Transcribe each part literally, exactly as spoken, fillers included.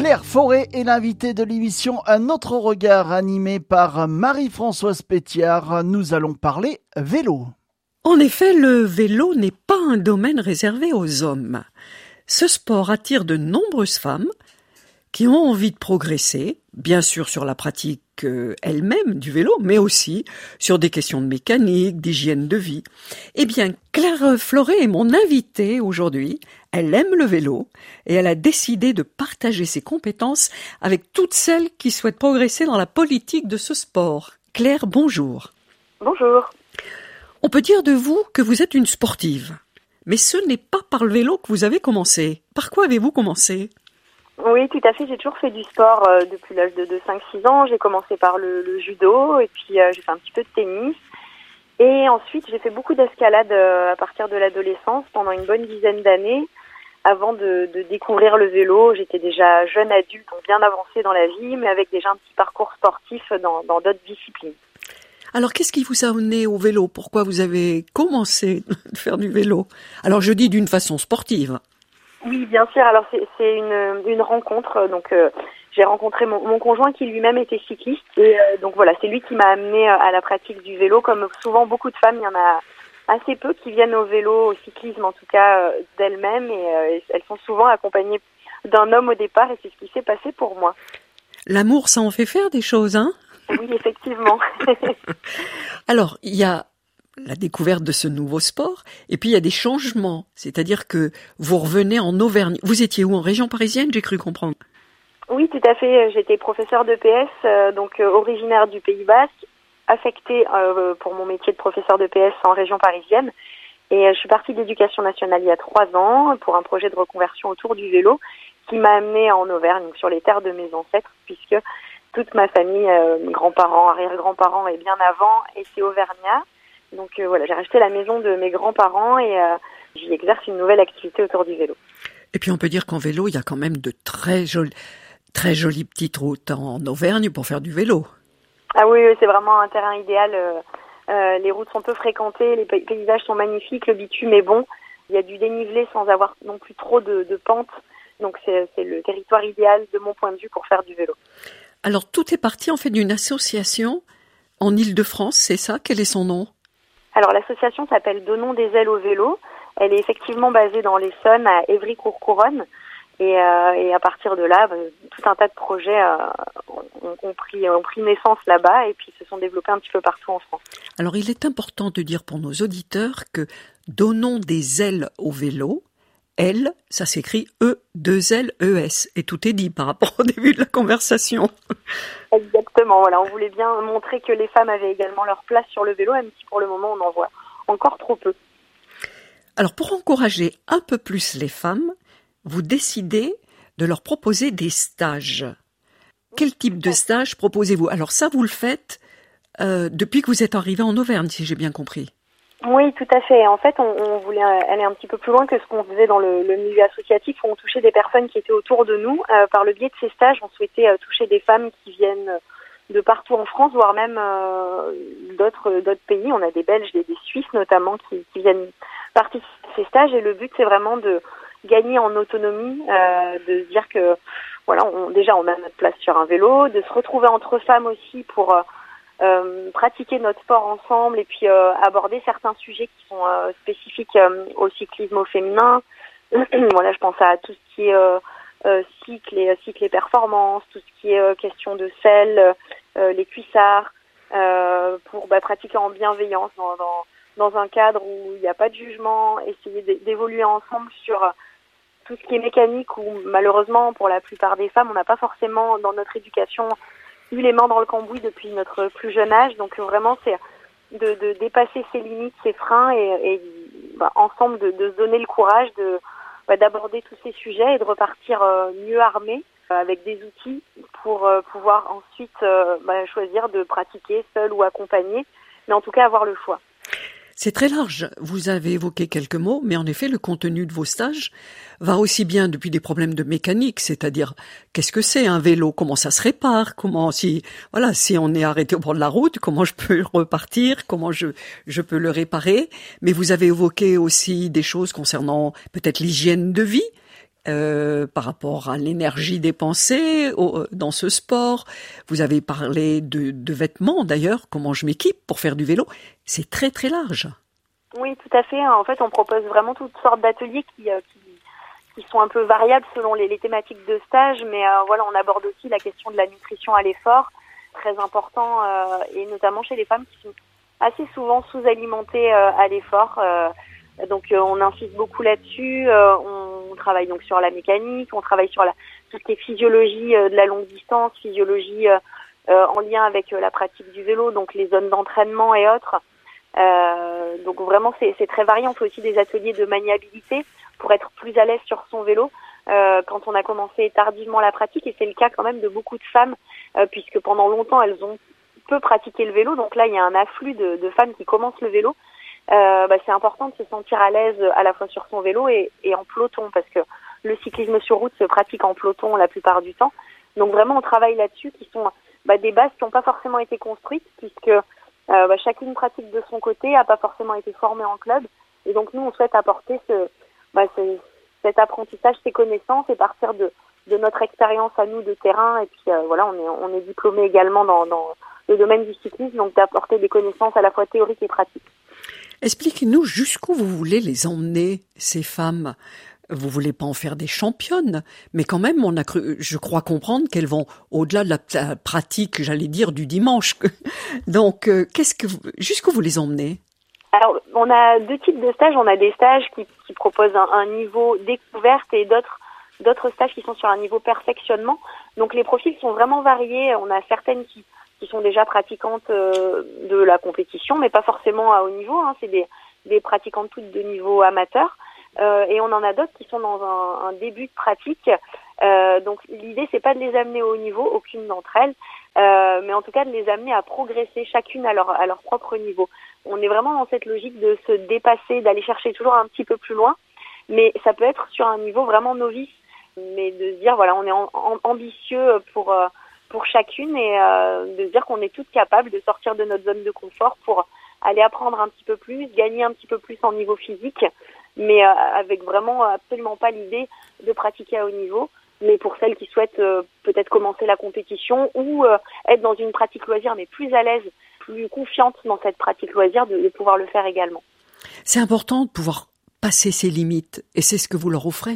Claire Forêt est l'invitée de l'émission Un autre regard, animée par Marie-Françoise Pétiard. Nous allons parler vélo. En effet, le vélo n'est pas un domaine réservé aux hommes. Ce sport attire de nombreuses femmes qui ont envie de progresser, bien sûr sur la pratique euh, elle-même du vélo, mais aussi sur des questions de mécanique, d'hygiène de vie. Eh bien, Claire Forêt est mon invitée aujourd'hui. Elle aime le vélo et elle a décidé de partager ses compétences avec toutes celles qui souhaitent progresser dans la politique de ce sport. Claire, bonjour. Bonjour. On peut dire de vous que vous êtes une sportive, mais ce n'est pas par le vélo que vous avez commencé. Par quoi avez-vous commencé ? Oui, tout à fait. J'ai toujours fait du sport euh, depuis l'âge de, de cinq six ans. J'ai commencé par le, le judo et puis euh, j'ai fait un petit peu de tennis. Et ensuite, j'ai fait beaucoup d'escalade euh, à partir de l'adolescence pendant une bonne dizaine d'années. Avant de, de découvrir le vélo, j'étais déjà jeune adulte, donc bien avancée dans la vie, mais avec déjà un petit parcours sportif dans, dans d'autres disciplines. Alors, qu'est-ce qui vous a amené au vélo ? Pourquoi vous avez commencé de faire du vélo ? Alors, je dis d'une façon sportive. Oui, bien sûr. Alors, c'est, c'est une, une rencontre. Donc, euh, j'ai rencontré mon, mon conjoint qui lui-même était cycliste. Et euh, donc, voilà, c'est lui qui m'a amené à la pratique du vélo. Comme souvent, beaucoup de femmes, il y en a assez peu qui viennent au vélo, au cyclisme en tout cas, euh, d'elles-mêmes. Et, euh, et elles sont souvent accompagnées d'un homme au départ. Et c'est ce qui s'est passé pour moi. L'amour, ça en fait faire des choses, hein ? Oui, effectivement. Alors, il y a la découverte de ce nouveau sport, et puis il y a des changements, c'est-à-dire que vous revenez en Auvergne. Vous étiez où, en région parisienne, j'ai cru comprendre? Oui, tout à fait. J'étais professeure d'E P S, euh, donc euh, originaire du Pays Basque, affectée euh, pour mon métier de professeur d'E P S en région parisienne. Et euh, je suis partie de l'Éducation nationale il y a trois ans pour un projet de reconversion autour du vélo qui m'a amenée en Auvergne, donc sur les terres de mes ancêtres, puisque toute ma famille, euh, mes grands-parents, arrière-grands-parents et bien avant, étaient auvergnats. Donc euh, voilà, j'ai racheté la maison de mes grands-parents et euh, j'y exerce une nouvelle activité autour du vélo. Et puis on peut dire qu'en vélo, il y a quand même de très jolies, très jolies petites routes en Auvergne pour faire du vélo. Ah oui, oui, c'est vraiment un terrain idéal. Euh, euh, les routes sont peu fréquentées, les paysages sont magnifiques, le bitume est bon. Il y a du dénivelé sans avoir non plus trop de, de pente. Donc c'est, c'est le territoire idéal de mon point de vue pour faire du vélo. Alors tout est parti en fait d'une association en Île-de-France, c'est ça? Quel est son nom? Alors l'association s'appelle Donnons des ailes au vélo. Elle est effectivement basée dans l'Essonne, à Évry-Courcouronnes. Et, euh, et à partir de là, bah, tout un tas de projets euh, ont, ont, pris, ont pris naissance là-bas et puis se sont développés un petit peu partout en France. Alors il est important de dire pour nos auditeurs que Donnons des ailes au vélo, L, ça s'écrit E, deux L, E, S. Et tout est dit par rapport au début de la conversation. Exactement, voilà. On voulait bien montrer que les femmes avaient également leur place sur le vélo, même si pour le moment on en voit encore trop peu. Alors pour encourager un peu plus les femmes, vous décidez de leur proposer des stages. Quel type de stage proposez-vous? Alors ça, vous le faites euh, depuis que vous êtes arrivé en Auvergne, si j'ai bien compris. Oui, tout à fait. En fait, on, on voulait aller un petit peu plus loin que ce qu'on faisait dans le, le milieu associatif, où on touchait des personnes qui étaient autour de nous. Euh, par le biais de ces stages, on souhaitait euh, toucher des femmes qui viennent de partout en France, voire même euh, d'autres d'autres pays. On a des Belges, des, des Suisses notamment, qui, qui viennent participer à ces stages. Et le but, c'est vraiment de gagner en autonomie, euh, de se dire que voilà, on, déjà on a notre place sur un vélo, de se retrouver entre femmes aussi pour euh, euh, pratiquer notre sport ensemble et puis euh, aborder certains sujets qui sont euh, spécifiques euh, au cyclisme au féminin. Voilà, je pense à tout ce qui est euh, euh, cycle et cycle et performance, tout ce qui est euh, question de selle, euh, les cuissards, euh, pour bah, pratiquer en bienveillance dans, dans dans un cadre où il n'y a pas de jugement, essayer d'évoluer ensemble sur tout ce qui est mécanique où malheureusement pour la plupart des femmes on n'a pas forcément dans notre éducation eu les mains dans le cambouis depuis notre plus jeune âge, donc vraiment c'est de, de dépasser ses limites, ses freins et, et bah, ensemble de, de se donner le courage de bah, d'aborder tous ces sujets et de repartir euh, mieux armés euh, avec des outils pour euh, pouvoir ensuite euh, bah, choisir de pratiquer seul ou accompagné, mais en tout cas avoir le choix. C'est très large. Vous avez évoqué quelques mots, mais en effet, le contenu de vos stages va aussi bien depuis des problèmes de mécanique, c'est-à-dire qu'est-ce que c'est un vélo, comment ça se répare, comment si voilà si on est arrêté au bord de la route, comment je peux repartir, comment je je peux le réparer. Mais vous avez évoqué aussi des choses concernant peut-être l'hygiène de vie. euh, par rapport à l'énergie dépensée au, dans ce sport. Vous avez parlé de, de vêtements d'ailleurs, comment je m'équipe pour faire du vélo. C'est très très large. Oui, tout à fait. En fait, on propose vraiment toutes sortes d'ateliers qui, euh, qui qui sont un peu variables selon les, les thématiques de stage, mais euh, voilà, on aborde aussi la question de la nutrition à l'effort, très important, euh, et notamment chez les femmes qui sont assez souvent sous-alimentées euh, à l'effort. Euh, donc, euh, on insiste beaucoup là-dessus. Euh, on travaille donc sur la mécanique, on travaille sur la, tout ce qui est physiologie euh, de la longue distance, physiologie euh, euh, en lien avec euh, la pratique du vélo, donc les zones d'entraînement et autres. Euh, donc vraiment, c'est, c'est très varié. On fait aussi des ateliers de maniabilité pour être plus à l'aise sur son vélo. Euh, quand on a commencé tardivement la pratique, et c'est le cas quand même de beaucoup de femmes, euh, puisque pendant longtemps elles ont peu pratiqué le vélo, donc là il y a un afflux de, de femmes qui commencent le vélo. Euh, bah, c'est important de se sentir à l'aise à la fois sur son vélo et, et en peloton, parce que le cyclisme sur route se pratique en peloton la plupart du temps. Donc vraiment on travaille là-dessus, qui sont bah, des bases qui n'ont pas forcément été construites, puisque euh, bah, chacune pratique de son côté, n'a pas forcément été formée en club, et donc nous on souhaite apporter ce Bah, c'est, cet apprentissage, ces connaissances, et partir de, de notre expérience à nous de terrain. Et puis euh, voilà, on est, on est diplômé également dans, dans le domaine du cyclisme, donc d'apporter des connaissances à la fois théoriques et pratiques. Expliquez-nous jusqu'où vous voulez les emmener, ces femmes. Vous voulez pas en faire des championnes, mais quand même, on a cru, je crois comprendre qu'elles vont au-delà de la, la pratique, j'allais dire, du dimanche. Donc, euh, qu'est-ce que vous, jusqu'où vous les emmenez? Alors, on a deux types de stages. On a des stages qui, qui proposent un, un niveau découverte et d'autres d'autres stages qui sont sur un niveau perfectionnement. Donc, les profils sont vraiment variés. On a certaines qui, qui sont déjà pratiquantes euh, de la compétition, mais pas forcément à haut niveau. Hein. C'est des, des pratiquantes toutes de niveau amateur. Euh, et on en a d'autres qui sont dans un, un début de pratique. Euh, donc, l'idée, c'est pas de les amener au haut niveau, aucune d'entre elles, euh, mais en tout cas de les amener à progresser chacune à leur, à leur propre niveau. On est vraiment dans cette logique de se dépasser, d'aller chercher toujours un petit peu plus loin, mais ça peut être sur un niveau vraiment novice, mais de se dire voilà, on est en, en, ambitieux pour euh, pour chacune, et euh, de se dire qu'on est toutes capables de sortir de notre zone de confort pour aller apprendre un petit peu plus, gagner un petit peu plus en niveau physique, mais euh, avec vraiment absolument pas l'idée de pratiquer à haut niveau. Mais pour celles qui souhaitent euh, peut-être commencer la compétition ou euh, être dans une pratique loisir, mais plus à l'aise, plus confiante dans cette pratique loisir, de, de pouvoir le faire également. C'est important de pouvoir passer ses limites, et c'est ce que vous leur offrez.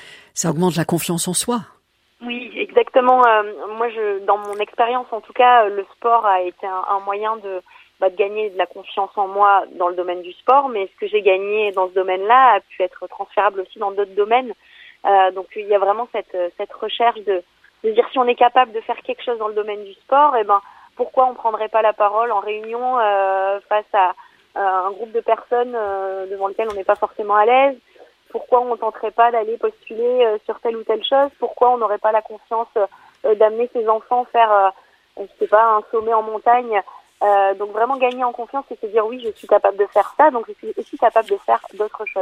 Ça augmente la confiance en soi. Oui, exactement. Euh, moi, je, dans mon expérience, en tout cas, le sport a été un, un moyen de, bah, de gagner de la confiance en moi dans le domaine du sport, mais ce que j'ai gagné dans ce domaine-là a pu être transférable aussi dans d'autres domaines. Euh, donc, il y a vraiment cette, cette recherche de, de dire si on est capable de faire quelque chose dans le domaine du sport, eh ben, pourquoi on prendrait pas la parole en réunion euh, face à euh, un groupe de personnes euh, devant lequel on n'est pas forcément à l'aise? Pourquoi on tenterait pas d'aller postuler euh, sur telle ou telle chose? Pourquoi on n'aurait pas la confiance euh, d'amener ses enfants faire, euh, je sais pas, un sommet en montagne? euh, Donc vraiment gagner en confiance et se dire oui, je suis capable de faire ça, donc je suis aussi capable de faire d'autres choses.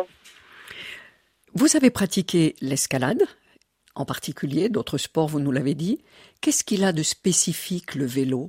Vous avez pratiqué l'escalade, en particulier, d'autres sports, vous nous l'avez dit. Qu'est-ce qu'il a de spécifique, le vélo?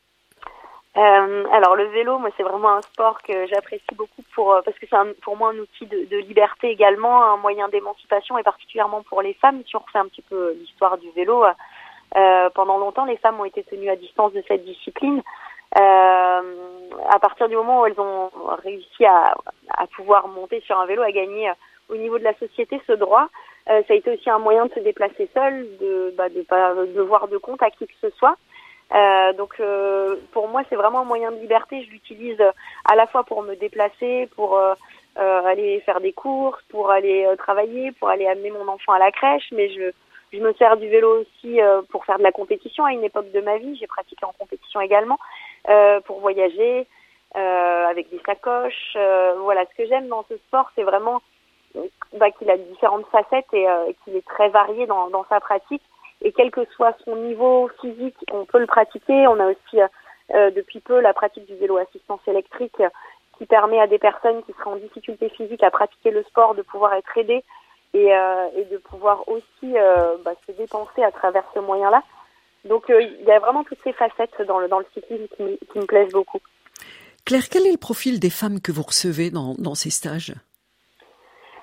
Euh, alors le vélo, moi c'est vraiment un sport que j'apprécie beaucoup pour parce que c'est un, pour moi un outil de, de liberté également, un moyen d'émancipation, et particulièrement pour les femmes. Si on refait un petit peu l'histoire du vélo, euh, pendant longtemps les femmes ont été tenues à distance de cette discipline. Euh, à partir du moment où elles ont réussi à, à pouvoir monter sur un vélo, à gagner au niveau de la société ce droit, euh, ça a été aussi un moyen de se déplacer seule, de bah, de pas devoir de compte à qui que ce soit. Euh, donc euh, pour moi c'est vraiment un moyen de liberté. Je l'utilise à la fois pour me déplacer, pour euh, euh, aller faire des courses, pour aller euh, travailler, pour aller amener mon enfant à la crèche, mais je je me sers du vélo aussi euh, pour faire de la compétition à une époque de ma vie. J'ai pratiqué en compétition également, euh, pour voyager euh, avec des sacoches. Euh, voilà, ce que j'aime dans ce sport, c'est vraiment bah, qu'il a différentes facettes et euh, qu'il est très varié dans, dans sa pratique. Et quel que soit son niveau physique, on peut le pratiquer. On a aussi euh, depuis peu la pratique du vélo assistance électrique euh, qui permet à des personnes qui seraient en difficulté physique à pratiquer le sport de pouvoir être aidées et, euh, et de pouvoir aussi euh, bah, se dépenser à travers ce moyen-là. Donc euh, il y a vraiment toutes ces facettes dans le, dans le cyclisme qui, me- qui me plaisent beaucoup. Claire, quel est le profil des femmes que vous recevez dans, dans ces stages?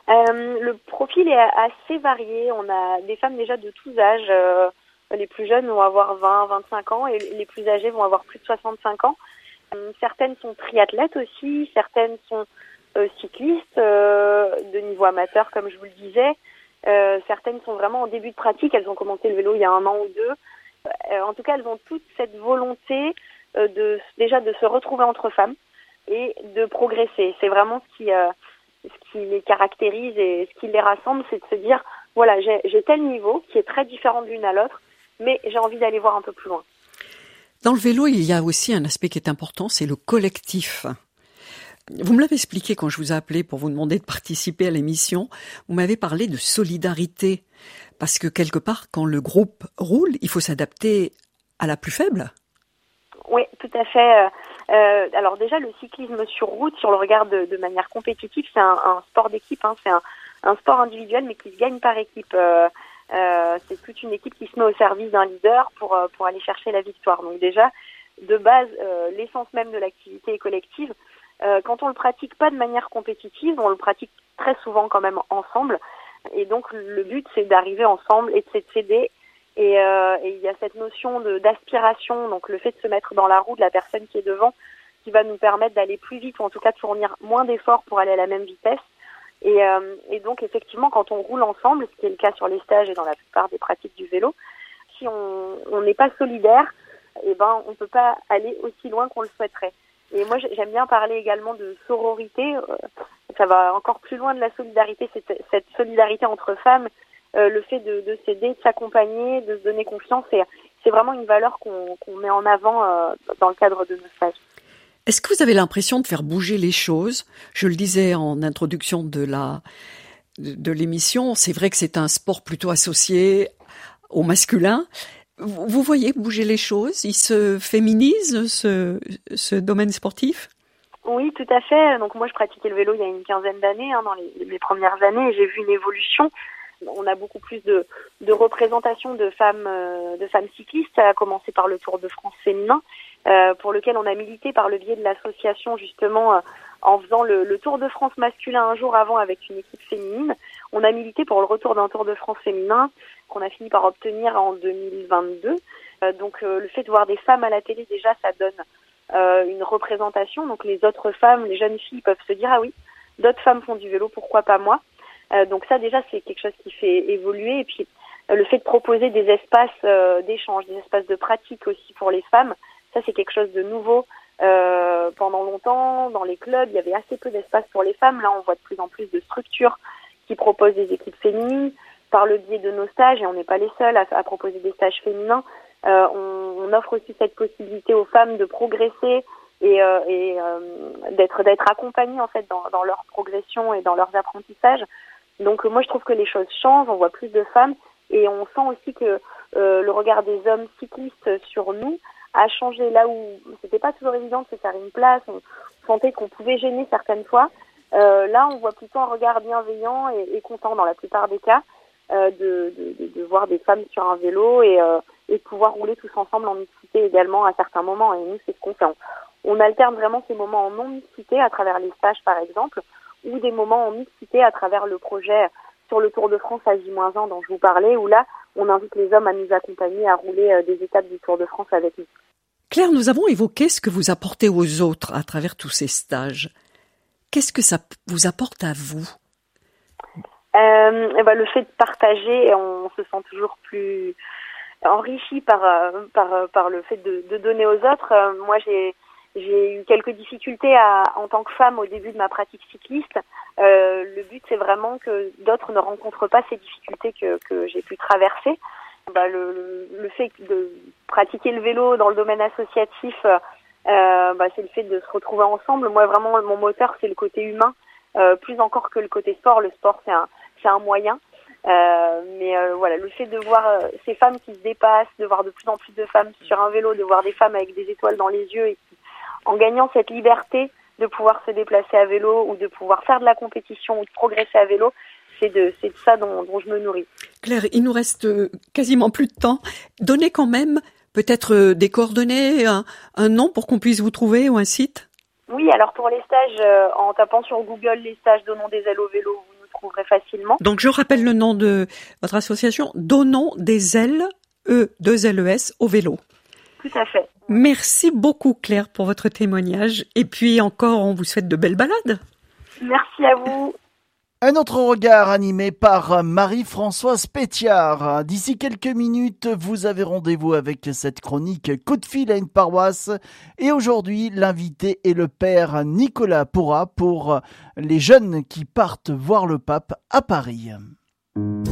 Euh, le profil est assez varié. On a des femmes déjà de tous âges. Euh, les plus jeunes vont avoir vingt, vingt-cinq ans et les plus âgées vont avoir plus de soixante-cinq ans. Euh, certaines sont triathlètes aussi, certaines sont euh, cyclistes euh, de niveau amateur, comme je vous le disais. Euh, certaines sont vraiment en début de pratique. Elles ont commencé le vélo il y a un an ou deux. Euh, en tout cas, elles ont toute cette volonté euh, de déjà de se retrouver entre femmes et de progresser. C'est vraiment ce qui euh, ce qui les caractérise et ce qui les rassemble, c'est de se dire voilà, j'ai, j'ai tel niveau qui est très différent de l'une à l'autre, mais j'ai envie d'aller voir un peu plus loin. Dans le vélo, il y a aussi un aspect qui est important, c'est le collectif. Vous me l'avez expliqué quand je vous ai appelé pour vous demander de participer à l'émission. Vous m'avez parlé de solidarité. Parce que quelque part, quand le groupe roule, il faut s'adapter à la plus faible. Oui, tout à fait. Euh, alors déjà, le cyclisme sur route, si on le regarde de, de manière compétitive, c'est un, un sport d'équipe. Hein, c'est un, un sport individuel, mais qui se gagne par équipe. Euh, euh, c'est toute une équipe qui se met au service d'un leader pour pour aller chercher la victoire. Donc déjà, de base, euh, l'essence même de l'activité est collective. Euh, quand on le pratique pas de manière compétitive, on le pratique très souvent quand même ensemble. Et donc le but, c'est d'arriver ensemble et de s'aider. Et, euh, et il y a cette notion de, d'aspiration, donc le fait de se mettre dans la roue de la personne qui est devant, qui va nous permettre d'aller plus vite ou en tout cas de fournir moins d'efforts pour aller à la même vitesse. Et, euh, et donc effectivement, quand on roule ensemble, ce qui est le cas sur les stages et dans la plupart des pratiques du vélo, si on on n'est pas solidaire, eh ben on peut pas aller aussi loin qu'on le souhaiterait. Et moi, j'aime bien parler également de sororité. Ça va encore plus loin de la solidarité, cette, cette solidarité entre femmes, euh, le fait de, de s'aider, de s'accompagner, de se donner confiance. Et c'est vraiment une valeur qu'on, qu'on met en avant euh, dans le cadre de nos stages. Est-ce que vous avez l'impression de faire bouger les choses ? Je le disais en introduction de la de, de l'émission, c'est vrai que c'est un sport plutôt associé au masculin. Vous voyez bouger les choses? Il se féminise, ce, ce domaine sportif? Oui, tout à fait. Donc moi, je pratiquais le vélo il y a une quinzaine d'années, hein, dans les, les premières années, et j'ai vu une évolution. On a beaucoup plus de, de représentation de femmes, euh, de femmes cyclistes, à commencer par le Tour de France féminin, euh, pour lequel on a milité par le biais de l'association, justement, euh, en faisant le, le Tour de France masculin un jour avant avec une équipe féminine. On a milité pour le retour d'un Tour de France féminin qu'on a fini par obtenir en deux mille vingt-deux. Euh, donc euh, le fait de voir des femmes à la télé, déjà, ça donne euh, une représentation. Donc les autres femmes, les jeunes filles peuvent se dire « Ah oui, d'autres femmes font du vélo, pourquoi pas moi ?» euh, Donc ça, déjà, c'est quelque chose qui fait évoluer. Et puis euh, le fait de proposer des espaces euh, d'échange, des espaces de pratique aussi pour les femmes, ça, c'est quelque chose de nouveau. Euh, pendant longtemps, dans les clubs, il y avait assez peu d'espace pour les femmes. Là, on voit de plus en plus de structures qui proposent des équipes féminines. Par le biais de nos stages, et on n'est pas les seuls à, à proposer des stages féminins, euh, on, on offre aussi cette possibilité aux femmes de progresser et, euh, et euh, d'être d'être accompagnées en fait dans, dans leur progression et dans leurs apprentissages. Donc moi je trouve que les choses changent, on voit plus de femmes et on sent aussi que euh, le regard des hommes cyclistes sur nous a changé. Là où c'était pas toujours évident de se faire une place, on sentait qu'on pouvait gêner certaines fois. Euh, là on voit plutôt un regard bienveillant et, et content dans la plupart des cas. Euh, de, de, de voir des femmes sur un vélo et, euh, et de pouvoir rouler tous ensemble en mixité également à certains moments. Et nous, c'est ce qu'on fait. On, on alterne vraiment ces moments en non-mixité à travers les stages, par exemple, ou des moments en mixité à travers le projet sur le Tour de France à J moins un dont je vous parlais, où là, on invite les hommes à nous accompagner à rouler euh, des étapes du Tour de France avec nous. Claire, nous avons évoqué ce que vous apportez aux autres à travers tous ces stages. Qu'est-ce que ça vous apporte à vous ? Euh, et ben, le fait de partager, on se sent toujours plus enrichi par euh, par par le fait de, de donner aux autres. Euh, moi, j'ai j'ai eu quelques difficultés à, en tant que femme au début de ma pratique cycliste. Euh, le but, c'est vraiment que d'autres ne rencontrent pas ces difficultés que que j'ai pu traverser. Bah, le, le le fait de pratiquer le vélo dans le domaine associatif, euh, bah, c'est le fait de se retrouver ensemble. Moi, vraiment, mon moteur, c'est le côté humain, euh, plus encore que le côté sport. Le sport, c'est un c'est un moyen, euh, mais euh, voilà, le fait de voir euh, ces femmes qui se dépassent, de voir de plus en plus de femmes sur un vélo, de voir des femmes avec des étoiles dans les yeux et qui, en gagnant cette liberté de pouvoir se déplacer à vélo ou de pouvoir faire de la compétition ou de progresser à vélo, c'est de c'est de ça dont, dont je me nourris. Claire, il nous reste quasiment plus de temps. Donnez quand même peut-être des coordonnées, un, un nom pour qu'on puisse vous trouver ou un site. Oui, alors pour les stages, euh, en tapant sur Google les stages Donnons des ailes au vélo, vous nous trouverez facilement. Donc je rappelle le nom de votre association, Donnons des ailes, E, deux L E S, au vélo. Tout à fait. Merci beaucoup Claire pour votre témoignage. Et puis encore, on vous souhaite de belles balades. Merci à vous. Un autre regard animé par Marie-Françoise Pétiard. D'ici quelques minutes, vous avez rendez-vous avec cette chronique Coup de fil à une paroisse. Et aujourd'hui, l'invité est le père Nicolas Pourra pour les jeunes qui partent voir le pape à Paris.